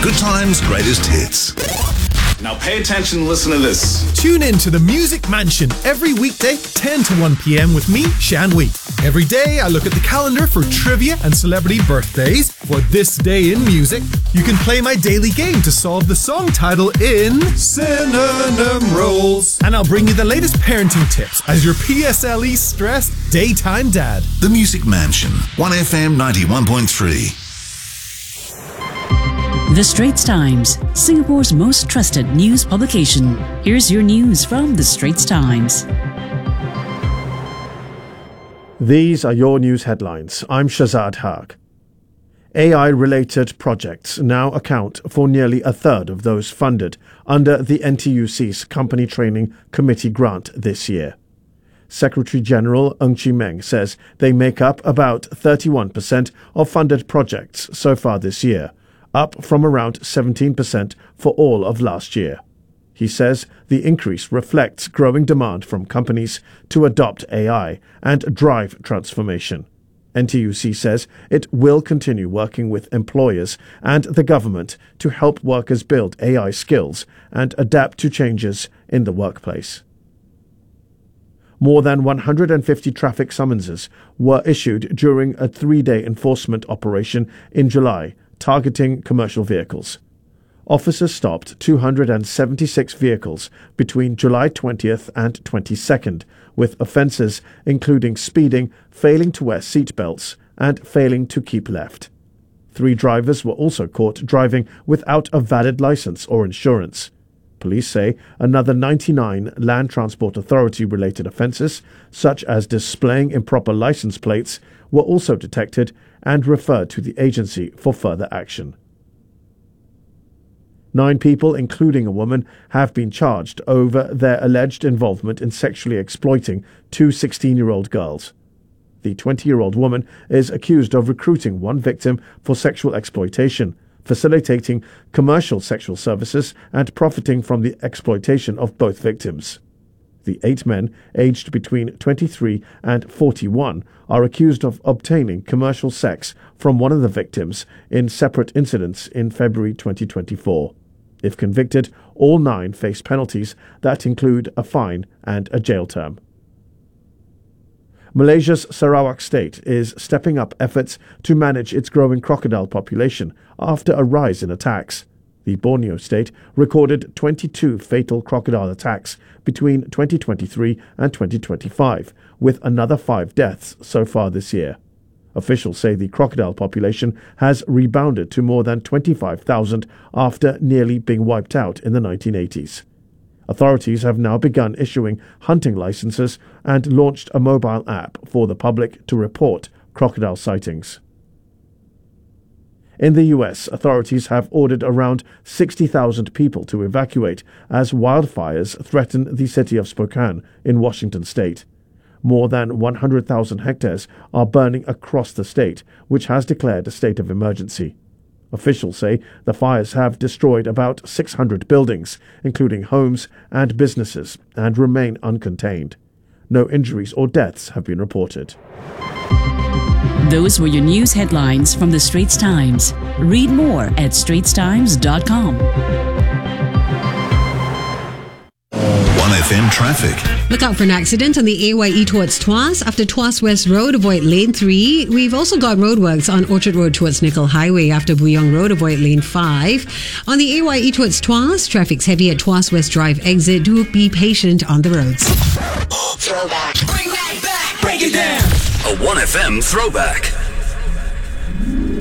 Good times, greatest hits. Now pay attention and listen to this. Tune in to the Music Mansion every weekday, 10 to 1 p.m. with me, Shan Wee. Every day, I look at the calendar for trivia and celebrity birthdays. For this day in music, you can play my daily game to solve the song title in Synonym Rolls. And I'll bring you the latest parenting tips as your PSLE stressed daytime dad. The Music Mansion, 1FM 91.3. The Straits Times, Singapore's most trusted news publication. Here's your news from The Straits Times. These are your news headlines. I'm Shazad Haq. AI-related projects now account for nearly a third of those funded under the NTUC's Company Training Committee grant this year. Secretary-General Ng Chee Meng says they make up about 31% of funded projects so far this year, up from around 17% for all of last year. He says the increase reflects growing demand from companies to adopt AI and drive transformation. NTUC says it will continue working with employers and the government to help workers build AI skills and adapt to changes in the workplace. More than 150 traffic summonses were issued during a 3-day enforcement operation in July, targeting commercial vehicles. Officers stopped 276 vehicles between July 20th and 22nd, with offences including speeding, failing to wear seatbelts, and failing to keep left. 3 drivers were also caught driving without a valid licence or insurance. Police say another 99 Land Transport Authority-related offences, such as displaying improper licence plates, were also detected and referred to the agency for further action. 9 people, including a woman, have been charged over their alleged involvement in sexually exploiting 2 16-year-old girls. The 20-year-old woman is accused of recruiting one victim for sexual exploitation, facilitating commercial sexual services, and profiting from the exploitation of both victims. The 8 men, aged between 23 and 41, are accused of obtaining commercial sex from one of the victims in separate incidents in February 2024. If convicted, all 9 face penalties that include a fine and a jail term. Malaysia's Sarawak state is stepping up efforts to manage its growing crocodile population after a rise in attacks. The Borneo state recorded 22 fatal crocodile attacks between 2023 and 2025, with another 5 deaths so far this year. Officials say the crocodile population has rebounded to more than 25,000 after nearly being wiped out in the 1980s. Authorities have now begun issuing hunting licenses and launched a mobile app for the public to report crocodile sightings. In the U.S., authorities have ordered around 60,000 people to evacuate as wildfires threaten the city of Spokane in Washington state. More than 100,000 hectares are burning across the state, which has declared a state of emergency. Officials say the fires have destroyed about 600 buildings, including homes and businesses, and remain uncontained. No injuries or deaths have been reported. Those were your news headlines from The Straits Times. Read more at straitstimes.com. 1FM traffic. Look out for an accident on the AYE towards Tuas after Tuas West Road, avoid lane 3. We've also got roadworks on Orchard Road towards Nickel Highway after Buyong Road, avoid lane 5. On the AYE towards Tuas, traffic's heavy at Tuas West Drive exit. Do be patient on the roads. Throwback. Bring that back. Break it down. A 1FM throwback.